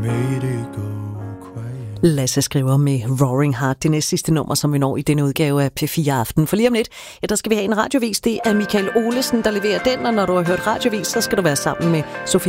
Lasse skriver med Roaring Heart, det næst sidste nummer, som vi når i denne udgave af P4 Aften. For lige om lidt, der skal vi have en radiovis. Det er Michael Olesen, der leverer den, og når du har hørt radiovis, så skal du være sammen med Sofie